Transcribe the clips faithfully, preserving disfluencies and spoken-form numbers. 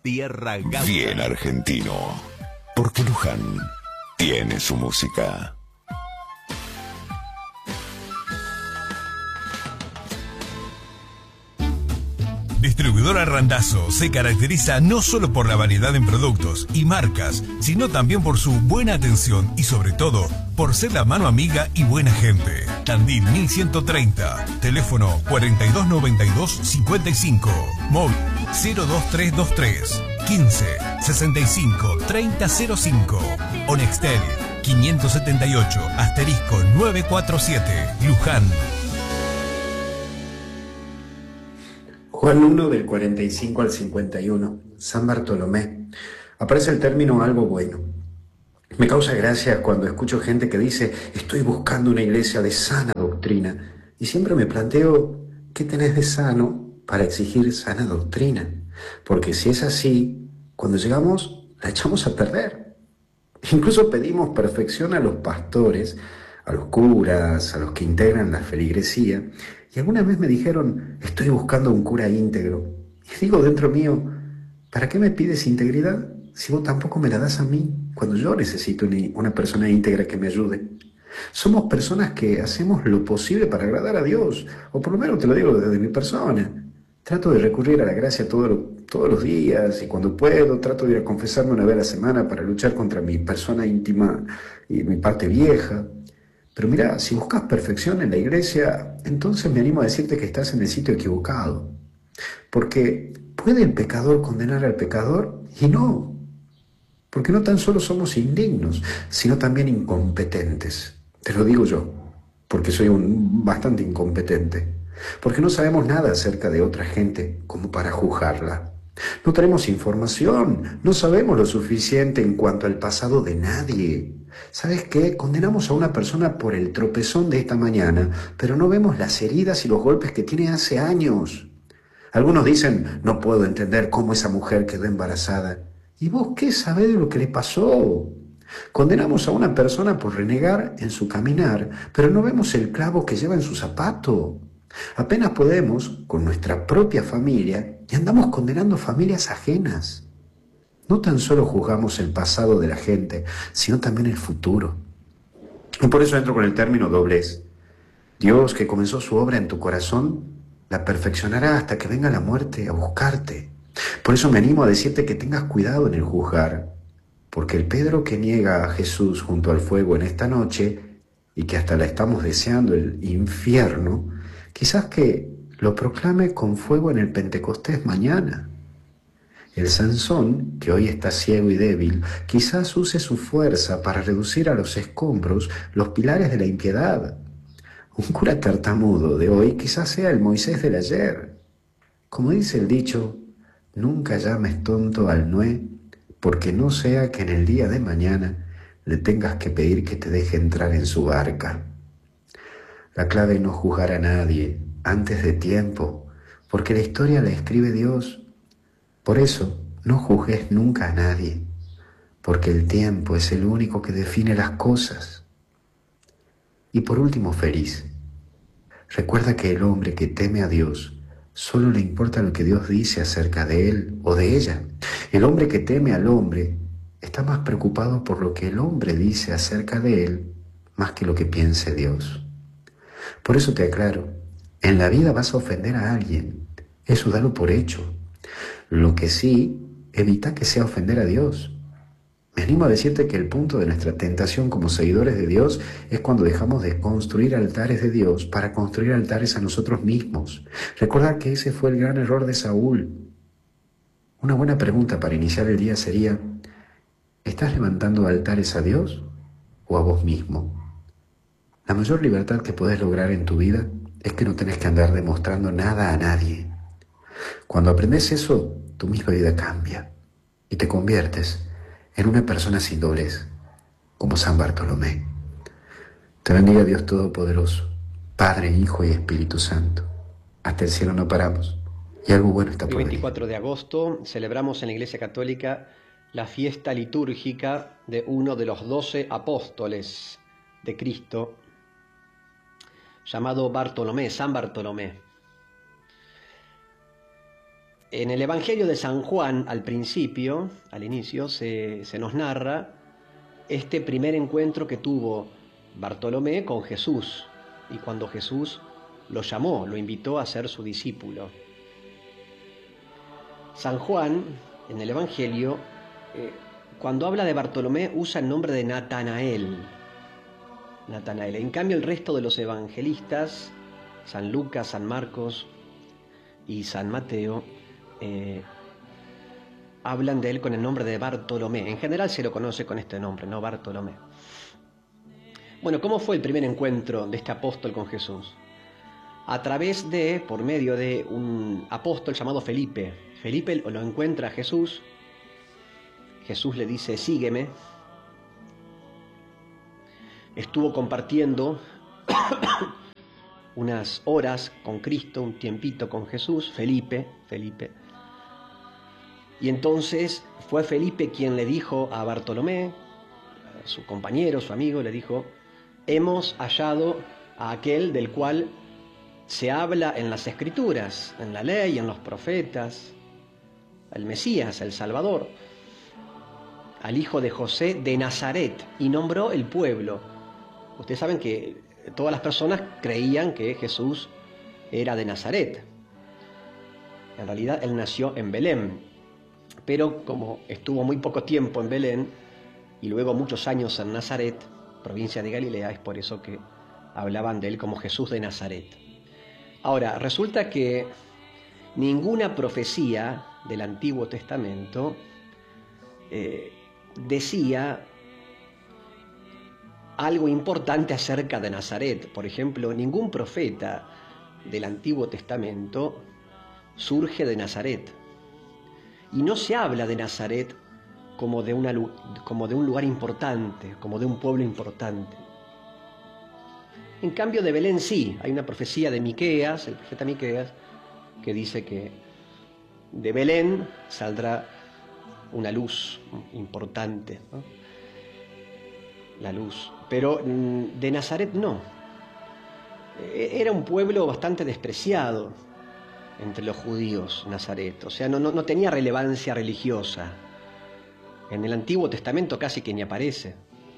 Tierra Gaucha. Bien argentino, porque Luján tiene su música. Distribuidora Randazzo se caracteriza no solo por la variedad en productos y marcas, sino también por su buena atención y sobre todo por ser la mano amiga y buena gente. Tandil mil ciento treinta, teléfono cuarenta y dos noventa y dos cincuenta y cinco, móvil cero dos tres dos tres quince sesenta y cinco treinta cero cinco, o Nextel quinientos setenta y ocho asterisco novecientos cuarenta y siete, Luján. Juan uno del cuarenta y cinco al cincuenta y uno, San Bartolomé. Aparece el término algo bueno. Me causa gracia cuando escucho gente que dice, estoy buscando una iglesia de sana doctrina. Y siempre me planteo, ¿qué tenés de sano para exigir sana doctrina? Porque si es así, cuando llegamos, la echamos a perder. Incluso pedimos perfección a los pastores, a los curas, a los que integran la feligresía. Y alguna vez me dijeron, estoy buscando un cura íntegro. Y digo dentro mío, ¿para qué me pides integridad si vos tampoco me la das a mí cuando yo necesito una persona íntegra que me ayude? Somos personas que hacemos lo posible para agradar a Dios, o por lo menos te lo digo desde mi persona. Trato de recurrir a la gracia todo lo, todos los días y cuando puedo trato de ir a confesarme una vez a la semana para luchar contra mi persona íntima y mi parte vieja. Pero mira, si buscas perfección en la iglesia, entonces me animo a decirte que estás en el sitio equivocado. Porque ¿puede el pecador condenar al pecador? Y no. Porque no tan solo somos indignos, sino también incompetentes. Te lo digo yo, porque soy un bastante incompetente. Porque no sabemos nada acerca de otra gente como para juzgarla. No tenemos información, no sabemos lo suficiente en cuanto al pasado de nadie. ¿Sabes qué? Condenamos a una persona por el tropezón de esta mañana, pero no vemos las heridas y los golpes que tiene hace años. Algunos dicen, no puedo entender cómo esa mujer quedó embarazada. ¿Y vos qué sabés de lo que le pasó? Condenamos a una persona por renegar en su caminar, pero no vemos el clavo que lleva en su zapato. Apenas podemos con nuestra propia familia y andamos condenando familias ajenas. No tan solo juzgamos el pasado de la gente, sino también el futuro. Y por eso entro con el término doblez. Dios, que comenzó su obra en tu corazón, la perfeccionará hasta que venga la muerte a buscarte. Por eso me animo a decirte que tengas cuidado en el juzgar, porque el Pedro que niega a Jesús junto al fuego en esta noche, y que hasta la estamos deseando el infierno, quizás que lo proclame con fuego en el Pentecostés mañana. El Sansón, que hoy está ciego y débil, quizás use su fuerza para reducir a los escombros los pilares de la impiedad. Un cura tartamudo de hoy quizás sea el Moisés del ayer. Como dice el dicho, nunca llames tonto al nué, porque no sea que en el día de mañana le tengas que pedir que te deje entrar en su barca. La clave es no juzgar a nadie antes de tiempo, porque la historia la escribe Dios. Por eso, no juzgues nunca a nadie, porque el tiempo es el único que define las cosas. Y por último, feliz. Recuerda que el hombre que teme a Dios solo le importa lo que Dios dice acerca de él o de ella. El hombre que teme al hombre está más preocupado por lo que el hombre dice acerca de él más que lo que piense Dios. Por eso te aclaro, en la vida vas a ofender a alguien, eso dalo por hecho. Lo que sí, evita que sea ofender a Dios. Me animo a decirte que el punto de nuestra tentación como seguidores de Dios es cuando dejamos de construir altares de Dios para construir altares a nosotros mismos. Recuerda que ese fue el gran error de Saúl. Una buena pregunta para iniciar el día sería, ¿estás levantando altares a Dios o a vos mismo? La mayor libertad que podés lograr en tu vida es que no tenés que andar demostrando nada a nadie. Cuando aprendes eso, tu misma vida cambia y te conviertes en una persona sin doblez, como San Bartolomé. Te bendiga Dios Todopoderoso, Padre, Hijo y Espíritu Santo. Hasta el cielo no paramos y algo bueno está por venir. El veinticuatro de agosto celebramos en la Iglesia Católica la fiesta litúrgica de uno de los doce apóstoles de Cristo, llamado Bartolomé, San Bartolomé. En el Evangelio de San Juan, al principio, al inicio, se, se nos narra este primer encuentro que tuvo Bartolomé con Jesús, y cuando Jesús lo llamó, lo invitó a ser su discípulo. San Juan, en el Evangelio, eh, cuando habla de Bartolomé, usa el nombre de Natanael. Natanael. En cambio, el resto de los evangelistas, San Lucas, San Marcos y San Mateo, eh, hablan de él con el nombre de Bartolomé. En general se lo conoce con este nombre, no Bartolomé. Bueno, ¿cómo fue el primer encuentro de este apóstol con Jesús? A través de, por medio de un apóstol llamado Felipe. Felipe lo encuentra a Jesús. Jesús le dice, sígueme. Estuvo compartiendo unas horas con Cristo, un tiempito con Jesús, Felipe, Felipe. Y entonces fue Felipe quien le dijo a Bartolomé, a su compañero, su amigo, le dijo, hemos hallado a aquel del cual se habla en las Escrituras, en la ley, en los profetas, el Mesías, el Salvador, al hijo de José de Nazaret, y nombró el pueblo. Ustedes saben que todas las personas creían que Jesús era de Nazaret. En realidad él nació en Belén, pero como estuvo muy poco tiempo en Belén y luego muchos años en Nazaret, provincia de Galilea, es por eso que hablaban de él como Jesús de Nazaret. Ahora, resulta que ninguna profecía del Antiguo Testamento eh, decía algo importante acerca de Nazaret. Por ejemplo, ningún profeta del Antiguo Testamento surge de Nazaret. Y no se habla de Nazaret como de, una, como de un lugar importante, como de un pueblo importante. En cambio, de Belén sí, hay una profecía de Miqueas, el profeta Miqueas, que dice que de Belén saldrá una luz importante, ¿no? La luz. Pero de Nazaret no. Era un pueblo bastante despreciado entre los judíos, Nazaret. O sea, no, no, no tenía relevancia religiosa. En el Antiguo Testamento casi que ni aparece.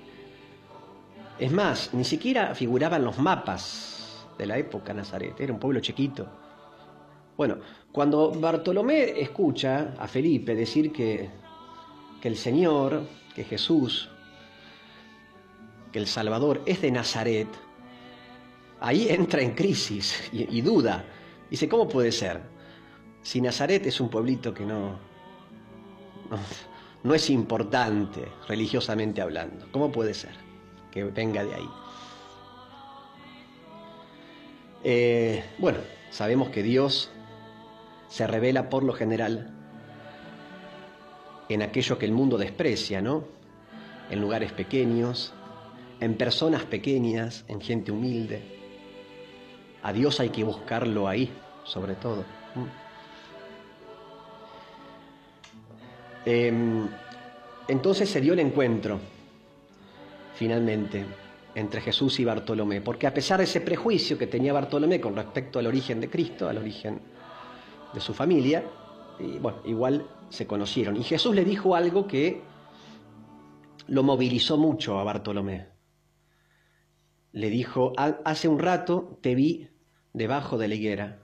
Es más, ni siquiera figuraban los mapas de la época Nazaret. Era un pueblo chiquito. Bueno, cuando Bartolomé escucha a Felipe decir que, que el Señor, que Jesús, que el Salvador es de Nazaret, ahí entra en crisis y, y duda. Dice, ¿cómo puede ser? Si Nazaret es un pueblito que no, no, no es importante religiosamente hablando, ¿cómo puede ser que venga de ahí? Eh, bueno, sabemos que Dios se revela por lo general en aquello que el mundo desprecia, ¿no? En lugares pequeños, en personas pequeñas, en gente humilde. A Dios hay que buscarlo ahí, sobre todo. Eh, entonces se dio el encuentro, finalmente, entre Jesús y Bartolomé, porque a pesar de ese prejuicio que tenía Bartolomé con respecto al origen de Cristo, al origen de su familia, y bueno, igual se conocieron. Y Jesús le dijo algo que lo movilizó mucho a Bartolomé. Le dijo, hace un rato te vi debajo de la higuera.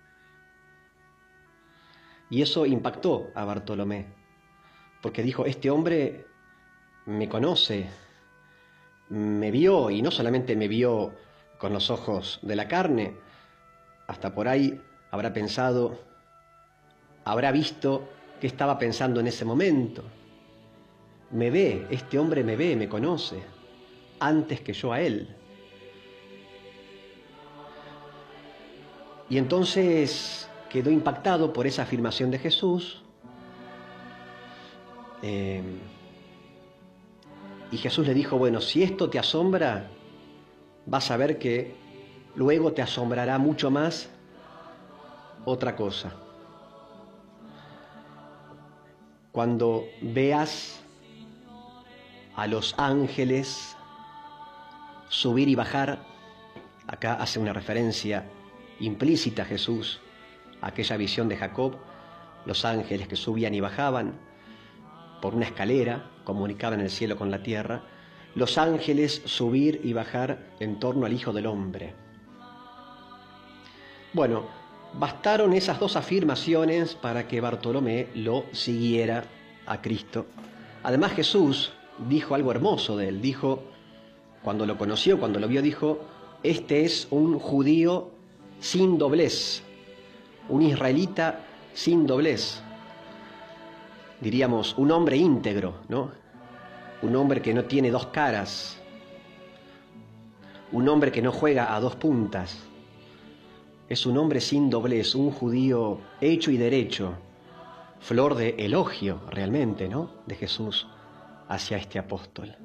Y eso impactó a Bartolomé, porque dijo, este hombre me conoce, me vio, y no solamente me vio con los ojos de la carne, hasta por ahí habrá pensado, habrá visto qué estaba pensando en ese momento. Me ve, este hombre me ve, me conoce, antes que yo a él. Y entonces quedó impactado por esa afirmación de Jesús. Eh, y Jesús le dijo, bueno, si esto te asombra, vas a ver que luego te asombrará mucho más otra cosa. Cuando veas a los ángeles subir y bajar, acá hace una referencia implícita a Jesús, aquella visión de Jacob, los ángeles que subían y bajaban por una escalera, comunicaban el cielo con la tierra, los ángeles subir y bajar en torno al Hijo del Hombre. Bueno, bastaron esas dos afirmaciones para que Bartolomé lo siguiera a Cristo. Además, Jesús dijo algo hermoso de él. Dijo, cuando lo conoció, cuando lo vio, dijo, este es un judío sin doblez, un israelita sin doblez. Diríamos, un hombre íntegro, ¿no? Un hombre que no tiene dos caras, un hombre que no juega a dos puntas. Es un hombre sin doblez, un judío hecho y derecho. Flor de elogio, realmente, ¿no?, de Jesús hacia este apóstol.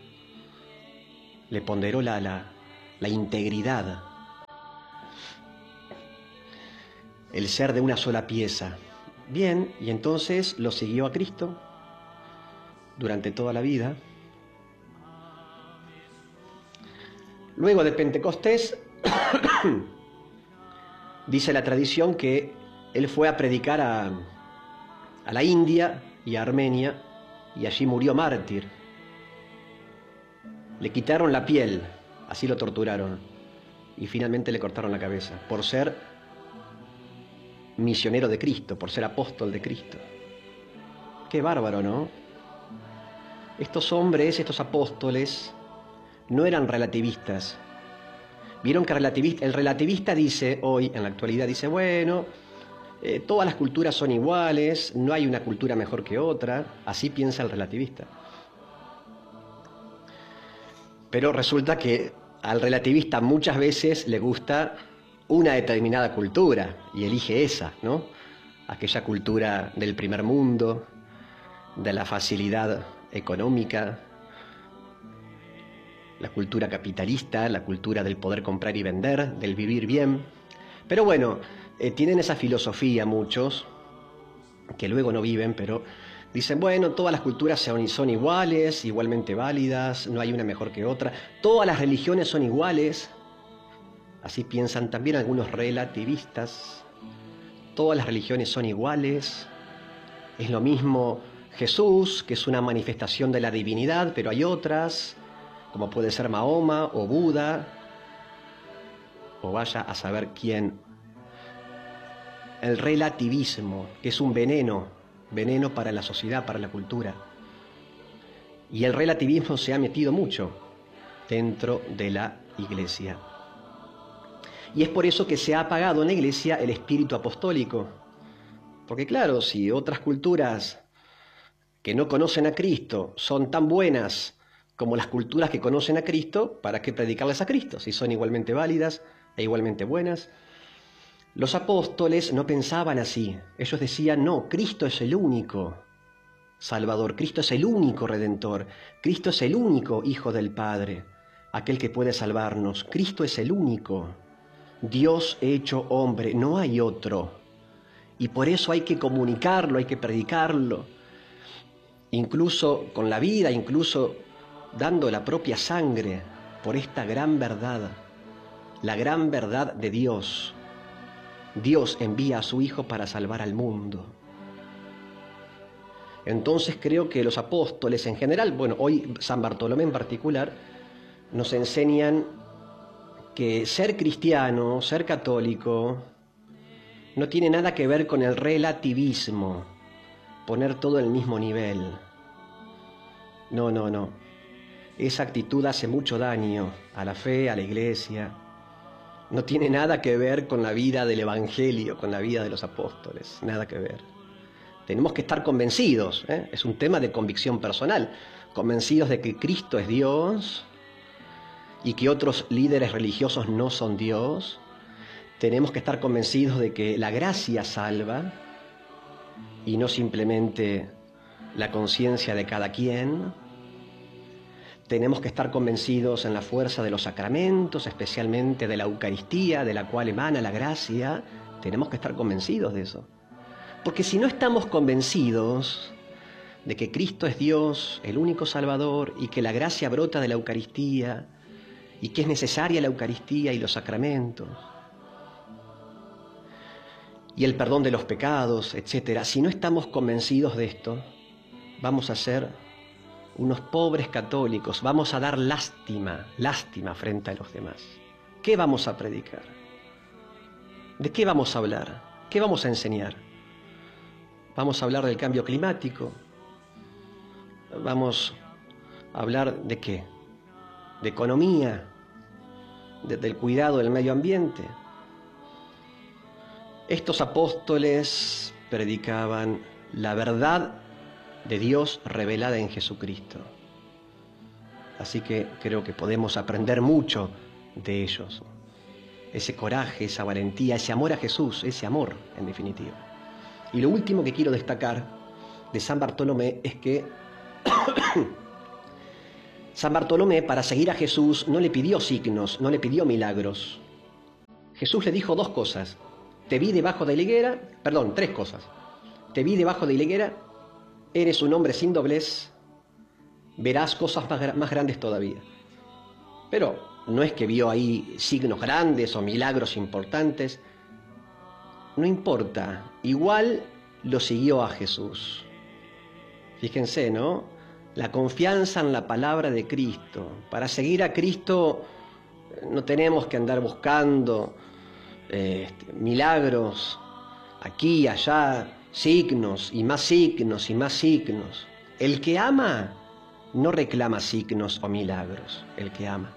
Le ponderó la, la, la integridad, el ser de una sola pieza. Bien, y entonces lo siguió a Cristo durante toda la vida. Luego de Pentecostés, dice la tradición que él fue a predicar a, a la India y a Armenia, y allí murió mártir. Le quitaron la piel, así lo torturaron, y finalmente le cortaron la cabeza, por ser misionero de Cristo, por ser apóstol de Cristo. Qué bárbaro, ¿no? Estos hombres, estos apóstoles, no eran relativistas. Vieron que el relativista dice, hoy, en la actualidad, dice, bueno, eh, todas las culturas son iguales, no hay una cultura mejor que otra. Así piensa el relativista. Pero resulta que al relativista muchas veces le gusta una determinada cultura y elige esa, ¿no? Aquella cultura del primer mundo, de la facilidad económica, la cultura capitalista, la cultura del poder comprar y vender, del vivir bien. Pero bueno, eh, tienen esa filosofía muchos, que luego no viven, pero dicen, bueno, todas las culturas son, son iguales, igualmente válidas, no hay una mejor que otra, todas las religiones son iguales. Así piensan también algunos relativistas. Todas las religiones son iguales. Es lo mismo Jesús, que es una manifestación de la divinidad, pero hay otras, como puede ser Mahoma o Buda, o vaya a saber quién. El relativismo, que es un veneno, veneno para la sociedad, para la cultura. Y el relativismo se ha metido mucho dentro de la Iglesia. Y es por eso que se ha apagado en la Iglesia el espíritu apostólico. Porque claro, si otras culturas que no conocen a Cristo son tan buenas como las culturas que conocen a Cristo, ¿para qué predicarles a Cristo? Si son igualmente válidas e igualmente buenas. Los apóstoles no pensaban así. Ellos decían, no, Cristo es el único Salvador, Cristo es el único Redentor, Cristo es el único Hijo del Padre, aquel que puede salvarnos. Cristo es el único Dios hecho hombre, no hay otro. Y por eso hay que comunicarlo, hay que predicarlo, incluso con la vida, incluso dando la propia sangre por esta gran verdad, la gran verdad de Dios. Dios envía a su Hijo para salvar al mundo. Entonces creo que los apóstoles en general, bueno, hoy San Bartolomé en particular, nos enseñan que ser cristiano, ser católico, no tiene nada que ver con el relativismo, poner todo al mismo nivel. No, no, no. Esa actitud hace mucho daño a la fe, a la Iglesia. No tiene nada que ver con la vida del Evangelio, con la vida de los apóstoles, nada que ver. Tenemos que estar convencidos, ¿eh? Es un tema de convicción personal, convencidos de que Cristo es Dios y que otros líderes religiosos no son Dios. Tenemos que estar convencidos de que la gracia salva y no simplemente la conciencia de cada quien. Tenemos que estar convencidos en la fuerza de los sacramentos, especialmente de la Eucaristía, de la cual emana la gracia. Tenemos que estar convencidos de eso. Porque si no estamos convencidos de que Cristo es Dios, el único Salvador, y que la gracia brota de la Eucaristía, y que es necesaria la Eucaristía y los sacramentos, y el perdón de los pecados, etcétera. Si no estamos convencidos de esto, vamos a ser unos pobres católicos, vamos a dar lástima, lástima frente a los demás. ¿Qué vamos a predicar? ¿De qué vamos a hablar? ¿Qué vamos a enseñar? ¿Vamos a hablar del cambio climático? ¿Vamos a hablar de qué? ¿De economía? ¿De, del cuidado del medio ambiente? Estos apóstoles predicaban la verdad de Dios revelada en Jesucristo. Así que creo que podemos aprender mucho de ellos. Ese coraje, esa valentía, ese amor a Jesús, ese amor en definitiva. Y lo último que quiero destacar de San Bartolomé es que San Bartolomé, para seguir a Jesús, no le pidió signos, no le pidió milagros. Jesús le dijo dos cosas. Te vi debajo de la higuera, perdón, tres cosas. Te vi debajo de la higuera, eres un hombre sin doblez, verás cosas más, más grandes todavía. Pero no es que vio ahí signos grandes o milagros importantes. No importa, igual lo siguió a Jesús. Fíjense, ¿no? La confianza en la palabra de Cristo. Para seguir a Cristo no tenemos que andar buscando eh, milagros aquí y allá, signos y más signos y más signos. El que ama no reclama signos o milagros, el que ama.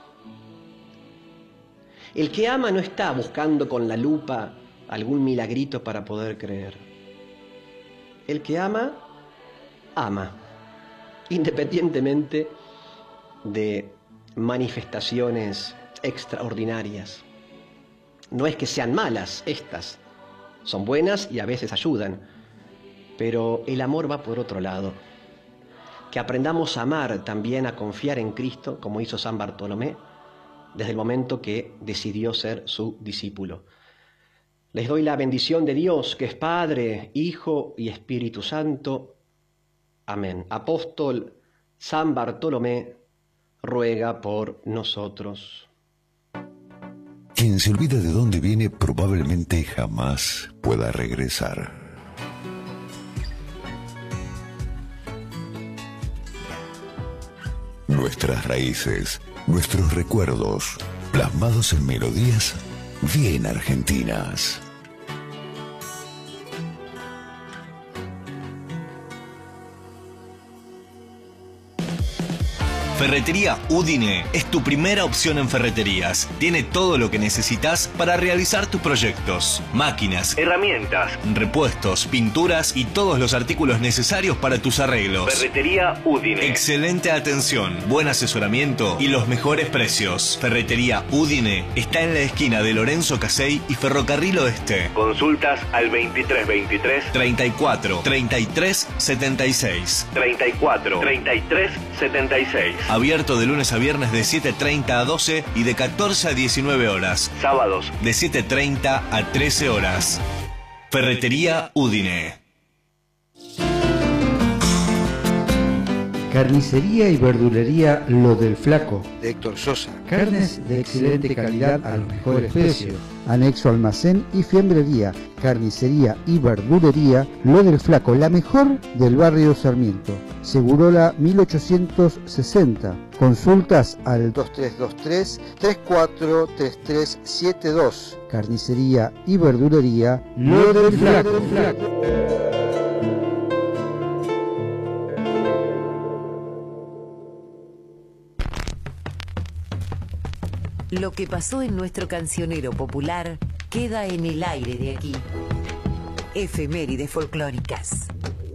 El que ama no está buscando con la lupa algún milagrito para poder creer. El que ama, ama, independientemente de manifestaciones extraordinarias. No es que sean malas estas, son buenas y a veces ayudan, pero el amor va por otro lado. Que aprendamos a amar también, a confiar en Cristo, como hizo San Bartolomé, desde el momento que decidió ser su discípulo. Les doy la bendición de Dios, que es Padre, Hijo y Espíritu Santo. Amén. Apóstol San Bartolomé, ruega por nosotros. Quien se olvida de dónde viene probablemente jamás pueda regresar. Nuestras raíces, nuestros recuerdos, plasmados en melodías bien argentinas. Ferretería Udine es tu primera opción en ferreterías. Tiene todo lo que necesitas para realizar tus proyectos. Máquinas, herramientas, repuestos, pinturas y todos los artículos necesarios para tus arreglos. Ferretería Udine. Excelente atención, buen asesoramiento y los mejores precios. Ferretería Udine está en la esquina de Lorenzo Casey y Ferrocarril Oeste. Consultas al veintitrés veintitrés treinta y cuatro treinta y tres setenta y seis. treinta y cuatro treinta y tres setenta y seis. Abierto de lunes a viernes de siete treinta a doce y de catorce a diecinueve horas. Sábados de siete treinta a trece horas. Ferretería Udine. Carnicería y verdulería Lo del Flaco, de Héctor Sosa. Carnes de excelente calidad a los mejores precios. Anexo almacén y fiambrería. Carnicería y verdulería Lo del Flaco, la mejor del barrio Sarmiento. Segurola mil ochocientos sesenta. Consultas al dos tres dos tres, tres cuatro tres tres siete dos. Carnicería y verdulería Lo del Flaco. Lo que pasó en nuestro cancionero popular queda en el aire de aquí. Efemérides folclóricas.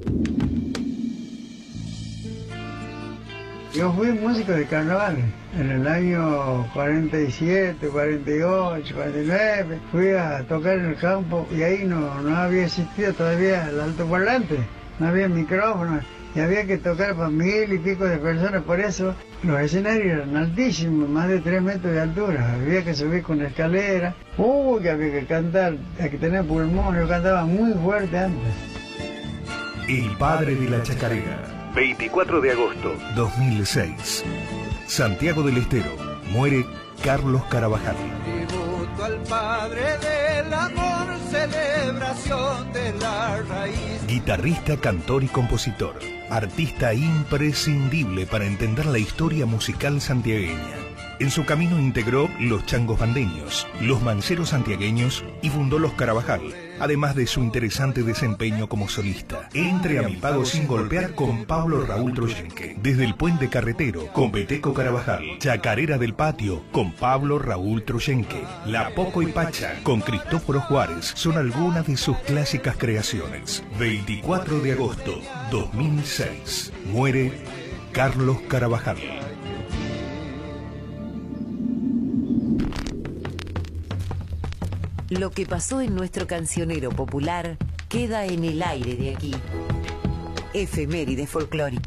Yo fui músico de carnaval en el año cuarenta y siete, cuarenta y ocho, cuarenta y nueve. Fui a tocar en el campo y ahí no, no había existido todavía el altoparlante, no había micrófono. Y había que tocar para mil y pico de personas, por eso los escenarios eran altísimos, más de tres metros de altura. Había que subir con escalera. Uy, que había que cantar, hay que tener pulmón, yo cantaba muy fuerte antes. El padre de la chacarera. veinticuatro de agosto dos mil seis. Santiago del Estero. Muere Carlos Carabajal. Tributo al padre del amor. celebración de la raíz. Guitarrista, cantor y compositor. Artista imprescindible para entender la historia musical santiagueña. En su camino integró los changos bandeños, los manceros santiagueños y fundó los Carabajal, además de su interesante desempeño como solista. Entre a mi pago sin golpear con Pablo Raúl Troyenque. Desde el Puente Carretero con Peteco Carabajal. Chacarera del Patio con Pablo Raúl Troyenque. La Poco y Pacha con Cristóforo Juárez son algunas de sus clásicas creaciones. veinticuatro de agosto dos mil seis. Muere Carlos Carabajal. Lo que pasó en nuestro cancionero popular queda en el aire de aquí. Efemérides folclóricas.